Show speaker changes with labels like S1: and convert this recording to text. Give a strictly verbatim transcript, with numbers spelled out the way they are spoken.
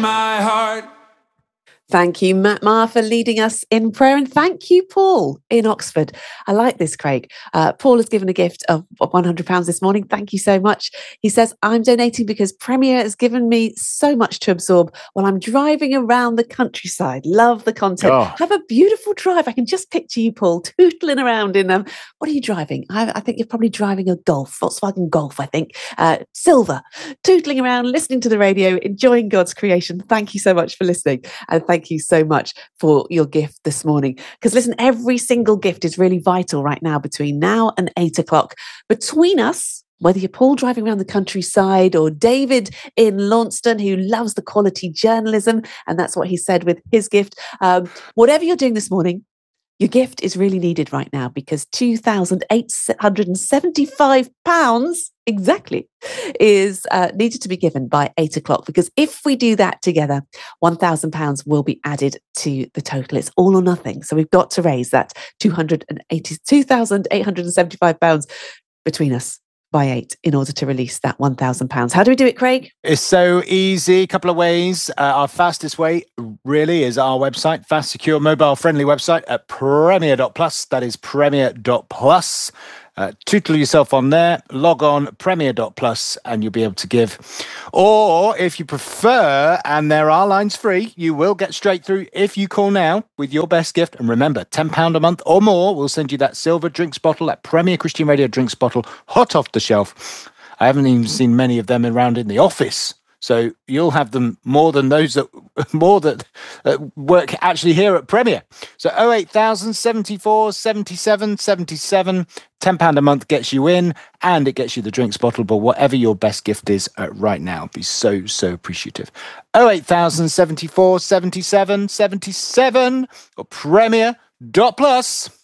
S1: my heart.
S2: Thank you, Matt Maher, for leading us in prayer. And thank you, Paul, in Oxford. I like this, Craig. Uh, Paul has given a gift of one hundred pounds this morning. Thank you so much. He says, I'm donating because Premier has given me so much to absorb while I'm driving around the countryside. Love the content.
S3: Oh.
S2: Have a beautiful drive. I can just picture you, Paul, tootling around in, um, what are you driving? I, I think you're probably driving a Golf, Volkswagen Golf, I think. Uh, silver, tootling around, listening to the radio, enjoying God's creation. Thank you so much for listening. And thank you so much for your gift this morning. Because listen, every single gift is really vital right now between now and eight o'clock. Between us, whether you're Paul driving around the countryside or David in Launceston who loves the quality journalism, and that's what he said with his gift. Um, whatever you're doing this morning, your gift is really needed right now because two thousand eight hundred seventy-five pounds exactly is uh, needed to be given by eight o'clock. Because if we do that together, one thousand pounds will be added to the total. It's all or nothing. So we've got to raise that two thousand eight hundred seventy-five pounds between us by eight in order to release that one thousand pounds. How do we do it, Craig?
S3: It's so easy. A couple of ways. Uh, our fastest way really is our website, fast, secure, mobile-friendly website at premier dot plus. That is premier dot plus. Uh, tootle yourself on there, log on premier dot plus and you'll be able to give. Or if you prefer, and there are lines free, you will get straight through if you call now with your best gift. And remember, ten pounds a month or more, we'll send you that silver drinks bottle, that Premier Christian Radio drinks bottle, hot off the shelf. I haven't even seen many of them around in the office. So you'll have them more than those that more that uh, work actually here at Premier. So oh eight thousand seventy-four seventy-seven seventy-seven, ten pounds a month gets you in and it gets you the drinks bottle, but whatever your best gift is uh, right now, be so, so appreciative. oh eight thousand seventy-four seventy-seven seventy-seven or premier dot plus.